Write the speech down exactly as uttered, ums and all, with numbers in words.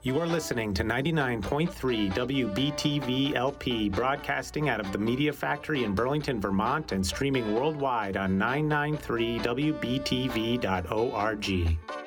You are listening to ninety-nine point three W B T V L P, broadcasting out of the Media Factory in Burlington, Vermont, and streaming worldwide on nine ninety-three W B T V dot org.